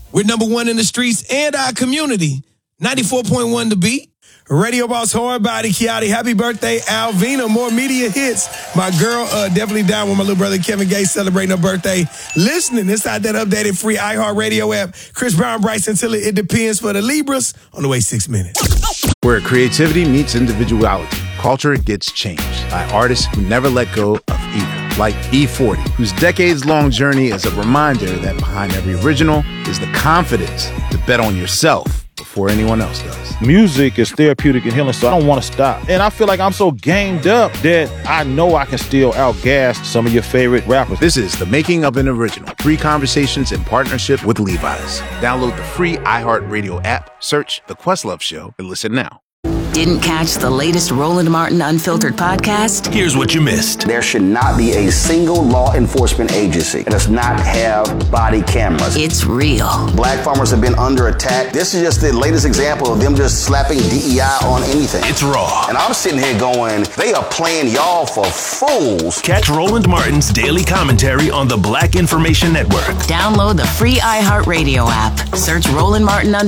We're number one in the streets and our community. 94.1 The Beat. Radio Boss Hard Body, Kiati. Happy birthday, Alvina. More media hits. My girl definitely down with my little brother Kevin Gates celebrating her birthday. Listening inside that updated free iHeartRadio app. Chris Brown, Bryson Tiller, It Depends for the Libras. On the way, 6 minutes. Where creativity meets individuality, culture gets changed by artists who never let go of either. Like E40, whose decades-long journey is a reminder that behind every original is the confidence to bet on yourself before anyone else does. Music is therapeutic and healing, so I don't want to stop. And I feel like I'm so gamed up that I know I can still outgas some of your favorite rappers. This is The Making of an Original. 3 conversations in partnership with Levi's. Download the free iHeartRadio app, search The Questlove Show, and listen now. Didn't catch the latest Roland Martin Unfiltered podcast? Here's what you missed. There should not be a single law enforcement agency that does not have body cameras. It's real. Black farmers have been under attack. This is just the latest example of them just slapping DEI on anything. It's raw. And I'm sitting here going, they are playing y'all for fools. Catch Roland Martin's daily commentary on the Black Information Network. Download the free iHeartRadio app. Search Roland Martin